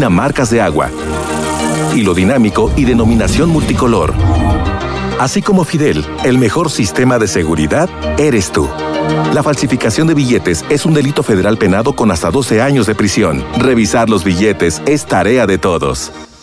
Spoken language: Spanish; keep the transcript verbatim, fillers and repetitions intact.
denomina marcas de agua. Hilo dinámico y denominación multicolor. Así como Fidel, el mejor sistema de seguridad eres tú. La falsificación de billetes es un delito federal penado con hasta doce años de prisión. Revisar los billetes es tarea de todos.